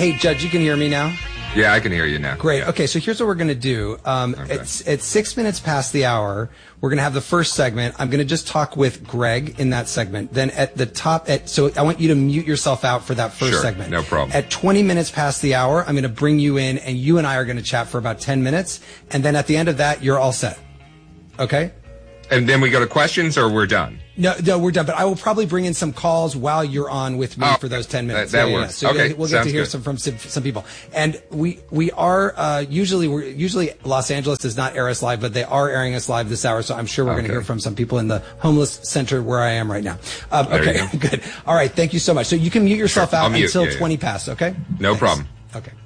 Hey, Judge, you can hear me now? Yeah, I can hear you now. Great. Okay, so here's what we're going to do. It's 6 minutes past the hour. We're going to have the first segment. I'm going to just talk with Greg in that segment. Then at the top, so I want you to mute yourself out for that first segment. No problem. At 20 minutes past the hour, I'm going to bring you in, and you and I are going to chat for about 10 minutes. And then at the end of that, you're all set. Okay? And then we go to questions, or we're done? No, we're done. But I will probably bring in some calls while you're on with me for those 10 minutes. That works. So okay, we'll get to hear from some people. And we are usually Los Angeles does not air us live, but they are airing us live this hour. So I'm sure we're going to hear from some people in the homeless center where I am right now. Okay, good. All right, thank you so much. So you can mute yourself out until 20 past. Okay. No problem. Okay.